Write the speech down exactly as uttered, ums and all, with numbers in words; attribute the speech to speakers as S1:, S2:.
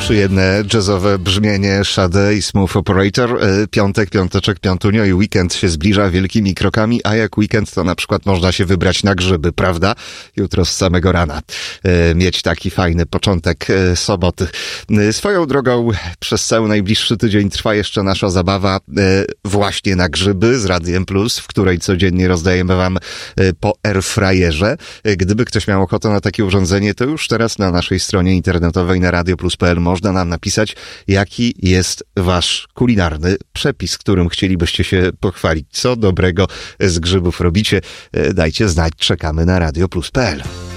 S1: Przyjemne jazzowe brzmienie Sade i Smooth Operator. Piątek, piąteczek, piątunio i weekend się zbliża wielkimi krokami, a jak weekend to na przykład można się wybrać na grzyby, prawda? Jutro z samego rana mieć taki fajny początek soboty. Swoją drogą przez cały najbliższy tydzień trwa jeszcze nasza zabawa właśnie na grzyby z Radiem Plus, w której codziennie rozdajemy wam po airfryerze. Gdyby ktoś miał ochotę na takie urządzenie, to już teraz na naszej stronie internetowej na radio plus kropka p l można nam napisać, jaki jest wasz kulinarny przepis, którym chcielibyście się pochwalić. Co dobrego z grzybów robicie? Dajcie znać, czekamy na radio plus kropka p l.